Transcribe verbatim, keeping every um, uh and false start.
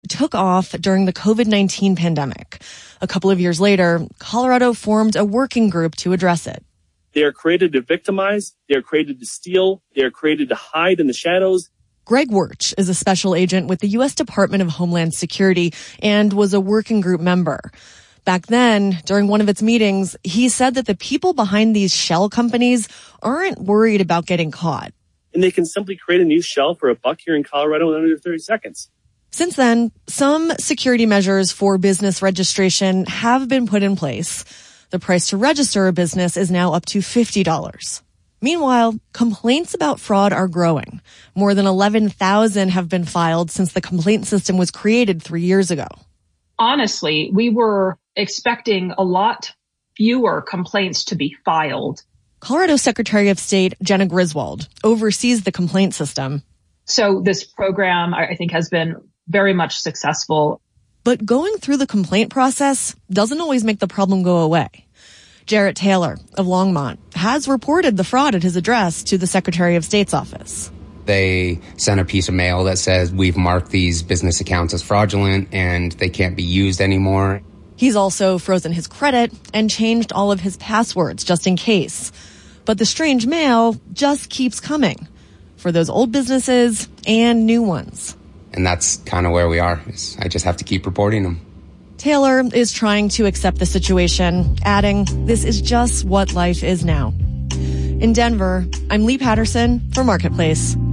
took off during the covid nineteen pandemic. A couple of years later, Colorado formed a working group to address it. They are created to victimize. They are created to steal. They are created to hide in the shadows. Greg Wirch is a special agent with the U S Department of Homeland Security and was a working group member. Back then, during one of its meetings, he said that the people behind these shell companies aren't worried about getting caught. And they can simply create a new shell for a buck here in Colorado in under thirty seconds. Since then, some security measures for business registration have been put in place. The price to register a business is now up to fifty dollars. Meanwhile, complaints about fraud are growing. More than eleven thousand have been filed since the complaint system was created three years ago. Honestly, we were expecting a lot fewer complaints to be filed. Colorado Secretary of State Jena Griswold oversees the complaint system. So this program, I think, has been very much successful. But going through the complaint process doesn't always make the problem go away. Jarrett Taylor of Longmont has reported the fraud at his address to the Secretary of State's office. They sent a piece of mail that says we've marked these business accounts as fraudulent and they can't be used anymore. He's also frozen his credit and changed all of his passwords just in case. But the strange mail just keeps coming for those old businesses and new ones. And that's kind of where we are. I just have to keep reporting them. Taylor is trying to accept the situation, adding, this is just what life is now. In Denver, I'm Lee Patterson for Marketplace.